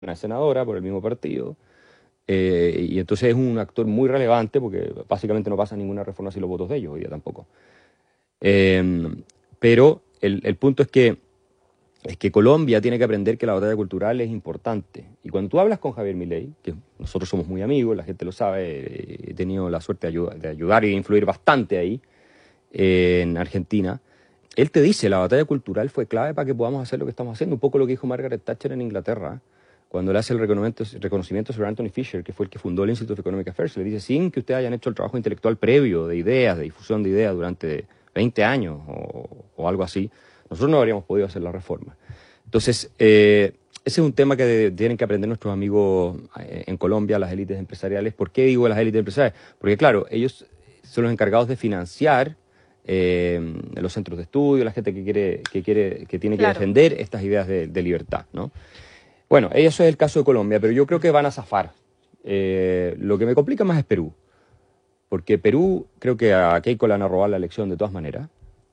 una senadora por el mismo partido, y entonces es un actor muy relevante porque básicamente no pasa ninguna reforma sin los votos de ellos, hoy día tampoco. Pero el punto es que Colombia tiene que aprender que la batalla cultural es importante. Y cuando tú hablas con Javier Milei, que nosotros somos muy amigos, la gente lo sabe, he tenido la suerte de ayudar y de influir bastante ahí, en Argentina, él te dice, la batalla cultural fue clave para que podamos hacer lo que estamos haciendo, un poco lo que dijo Margaret Thatcher en Inglaterra, cuando le hace el reconocimiento sobre Anthony Fisher, que fue el que fundó el Institute of Economic Affairs. Le dice, sin que ustedes hayan hecho el trabajo intelectual previo de ideas, de difusión de ideas durante 20 años o algo así, nosotros no habríamos podido hacer la reforma. Entonces, ese es un tema que tienen que aprender nuestros amigos en Colombia, las élites empresariales. ¿Por qué digo las élites empresariales? Porque, claro, ellos son los encargados de financiar los centros de estudio, la gente que tiene que defender estas ideas de libertad, ¿no? Bueno, eso es el caso de Colombia, pero yo creo que van a zafar. Lo que me complica más es Perú, porque Perú, creo que a Keiko le van a robar la elección de todas maneras.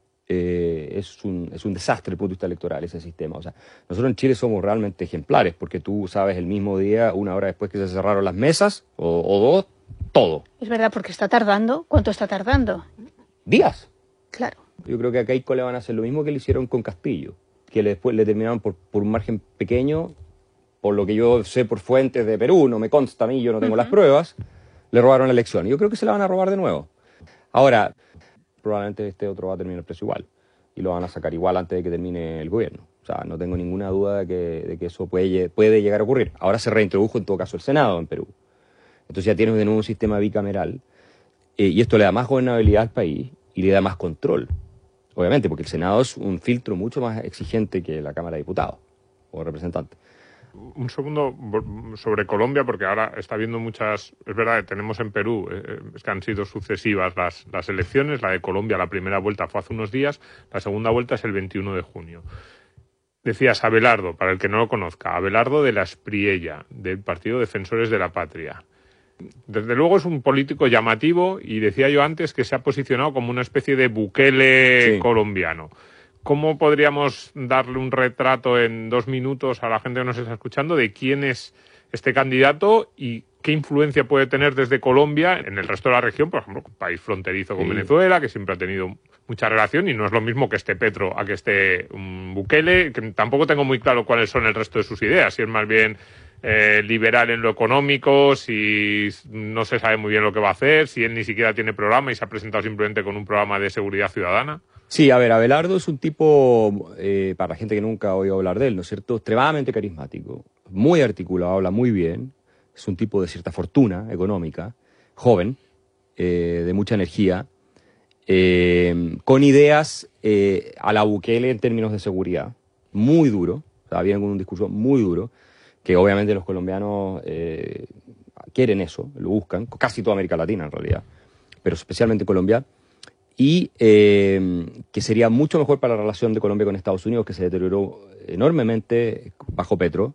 Es un desastre desde el punto de vista electoral ese sistema. O sea, nosotros en Chile somos realmente ejemplares, porque tú sabes el mismo día, una hora después que se cerraron las mesas, o dos, todo. Es verdad, porque está tardando. ¿Cuánto está tardando? Días. Claro. Yo creo que a Keiko le van a hacer lo mismo que le hicieron con Castillo, que después le terminaron por un margen pequeño, por lo que yo sé por fuentes de Perú, no me consta a mí, yo no tengo las pruebas, le robaron la elección. Yo creo que se la van a robar de nuevo. Ahora, probablemente este otro va a terminar el precio igual, y lo van a sacar igual antes de que termine el gobierno. O sea, no tengo ninguna duda de que eso puede llegar a ocurrir. Ahora se reintrodujo en todo caso el Senado en Perú. Entonces ya tienes de nuevo un sistema bicameral, y esto le da más gobernabilidad al país y le da más control. Obviamente, porque el Senado es un filtro mucho más exigente que la Cámara de Diputados o Representantes. Un segundo sobre Colombia, porque ahora está habiendo muchas... Es verdad que tenemos en Perú, es que han sido sucesivas las elecciones. La de Colombia, la primera vuelta fue hace unos días, la segunda vuelta es el 21 de junio. Decías Abelardo, para el que no lo conozca, Abelardo de la Espriella, del Partido Defensores de la Patria. Desde luego es un político llamativo y decía yo antes que se ha posicionado como una especie de Bukele colombiano. ¿Cómo podríamos darle un retrato en 2 minutos a la gente que nos está escuchando de quién es este candidato y qué influencia puede tener desde Colombia en el resto de la región? Por ejemplo, un país fronterizo con Venezuela, que siempre ha tenido mucha relación, y no es lo mismo que esté Petro a que esté Bukele, que tampoco tengo muy claro cuáles son el resto de sus ideas, si es más bien liberal en lo económico, si no se sabe muy bien lo que va a hacer, si él ni siquiera tiene programa y se ha presentado simplemente con un programa de seguridad ciudadana. Sí, a ver, Abelardo es un tipo, para la gente que nunca ha oído hablar de él, ¿no es cierto?, extremadamente carismático, muy articulado, habla muy bien, es un tipo de cierta fortuna económica, joven, de mucha energía, con ideas a la Bukele en términos de seguridad, muy duro, o sea, viene con un discurso muy duro, que obviamente los colombianos quieren eso, lo buscan, casi toda América Latina en realidad, pero especialmente Colombia, y que sería mucho mejor para la relación de Colombia con Estados Unidos, que se deterioró enormemente bajo Petro,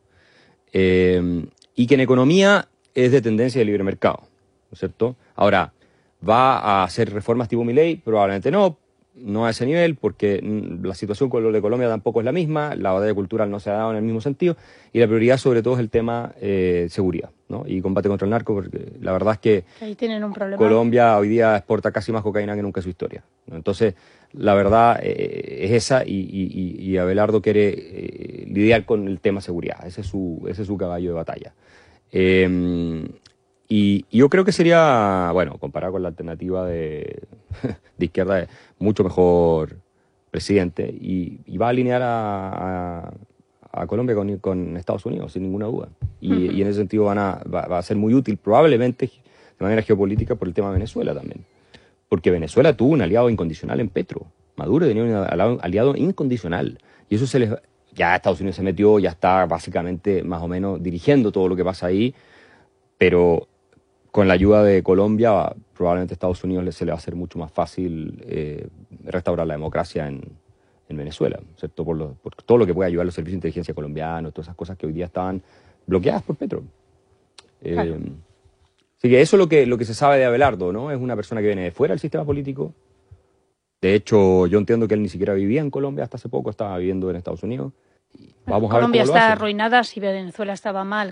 y que en economía es de tendencia de libre mercado, ¿no es cierto? Ahora, ¿va a hacer reformas tipo Milei? Probablemente no a ese nivel, porque la situación con lo de Colombia tampoco es la misma, la batalla cultural no se ha dado en el mismo sentido, y la prioridad sobre todo es el tema seguridad, ¿no? Y combate contra el narco, porque la verdad es que ahí tienen un problema. Colombia hoy día exporta casi más cocaína que nunca en su historia, ¿no? Entonces, la verdad es esa, y Abelardo quiere lidiar con el tema seguridad, ese es su caballo de batalla. Y yo creo que sería, bueno, comparado con la alternativa de izquierda, mucho mejor presidente, y va a alinear a Colombia con Estados Unidos, sin ninguna duda. Y en ese sentido va a ser muy útil, probablemente de manera geopolítica, por el tema de Venezuela también. Porque Venezuela tuvo un aliado incondicional en Petro. Maduro tenía un aliado incondicional. Y eso ya Estados Unidos se metió, ya está básicamente más o menos dirigiendo todo lo que pasa ahí, pero con la ayuda de Colombia, probablemente a Estados Unidos se le va a hacer mucho más fácil restaurar la democracia en Venezuela, ¿cierto? Por todo lo que puede ayudar los servicios de inteligencia colombianos, todas esas cosas que hoy día estaban bloqueadas por Petro. Claro. Así que eso es lo que se sabe de Abelardo, ¿no? Es una persona que viene de fuera del sistema político. De hecho, yo entiendo que él ni siquiera vivía en Colombia hasta hace poco, estaba viviendo en Estados Unidos. vamos a ver Colombia cómo lo está hacen. arruinada si Venezuela estaba mal.